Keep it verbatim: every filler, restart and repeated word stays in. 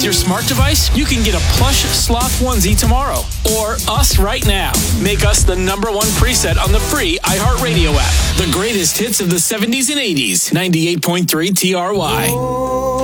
your smart device, you can get a plush sloth onesie tomorrow. Or us right now. Make us the number one preset on the free iHeartRadio app. The greatest hits of the seventies and eighties. ninety-eight point three T R Y.